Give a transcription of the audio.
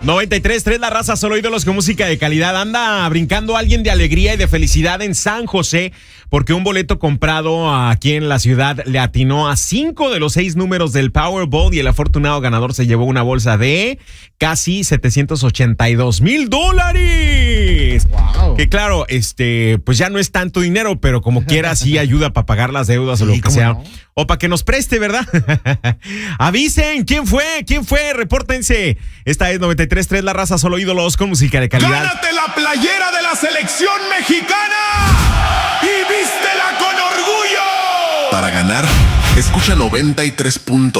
93.3 La Raza, solo ídolos con música de calidad. Anda brincando alguien de alegría y de felicidad en San José porque un boleto comprado aquí en la ciudad le atinó a 5 de los 6 números del Powerball y el afortunado ganador se llevó una bolsa de casi $782,000. Wow. Que claro, pues ya no es tanto dinero, pero como quiera sí ayuda para pagar las deudas o lo que sea. No? O para que nos preste, ¿verdad? Avisen, ¿quién fue? Repórtense. Esta es 93.3 La Raza, solo ídolos con música de calidad. ¡Gánate la playera de la selección mexicana! ¡Y vístela con orgullo! Para ganar, escucha 93.3.